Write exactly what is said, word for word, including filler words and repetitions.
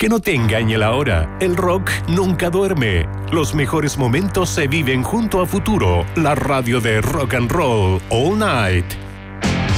Que no te engañe la hora, el rock nunca duerme. Los mejores momentos se viven junto a Futuro, la radio de rock and roll, all night.